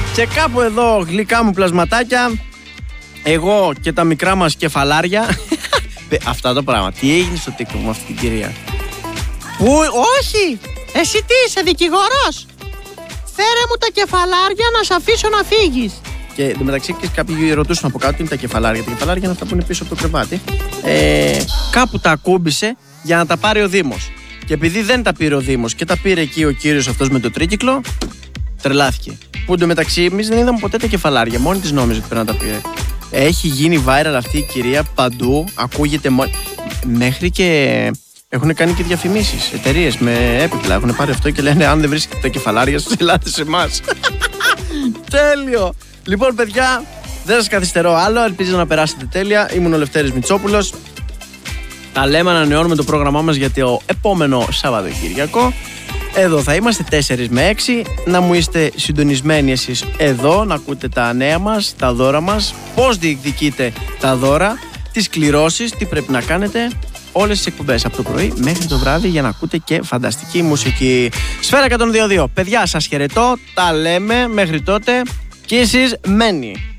Και κάπου εδώ, γλυκά μου πλασματάκια, εγώ και τα μικρά μας κεφαλάρια. Αυτά το πράγμα. Τι έγινε στο TikTok με αυτή την κυρία? Όχι! Εσύ τι είσαι, δικηγόρος? Φέρε μου τα κεφαλάρια να σε αφήσω να φύγεις. Και εντωμεταξύ και κάποιοι ρωτούσαν από κάτω τι είναι τα κεφαλάρια. Τα κεφαλάρια είναι αυτά που είναι πίσω από το κρεβάτι. Κάπου τα ακούμπησε για να τα πάρει ο Δήμος. Και επειδή δεν τα πήρε ο Δήμος και τα πήρε εκεί ο κύριος αυτός με το τρίκυκλο, τρελάθηκε. Που εντωμεταξύ εμείς δεν είδαμε ποτέ τα κεφαλάρια. Μόνη της νόμιζε ότι πρέπει να τα πήρε. Έχει γίνει viral αυτή η κυρία παντού. Ακούγεται μέχρι και. Έχουν κάνει και διαφημίσεις. Εταιρείες με έπιπλα έχουν πάρει αυτό και λένε: αν δεν βρίσκετε τα κεφαλάρια σας, ελάτε σε εμάς. Τέλειο! Λοιπόν, παιδιά, δεν σας καθυστερώ άλλο. Ελπίζω να περάσετε τέλεια. Ήμουν ο Λευτέρης Μητσόπουλος. Τα λέμε, ανανεώνουμε το πρόγραμμά μας για το επόμενο Σαββατοκύριακο. Εδώ θα είμαστε 4 με 6. Να μου είστε συντονισμένοι εσείς εδώ, να ακούτε τα νέα μας, τα δώρα μας, πώς διεκδικείτε τα δώρα, τις κληρώσεις, τι πρέπει να κάνετε. Όλες τις εκπομπές από το πρωί μέχρι το βράδυ για να ακούτε και φανταστική μουσική. Σφαίρα 102.2. Παιδιά, σας χαιρετώ. Τα λέμε μέχρι τότε. Kisses many.